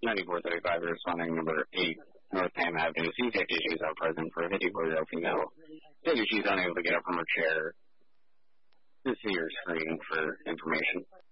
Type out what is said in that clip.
9435 responding number 8, North Ham Avenue. C safety issues are present for a 54-year-old female. Stated she's unable to get up from her chair. Just see your screen for information.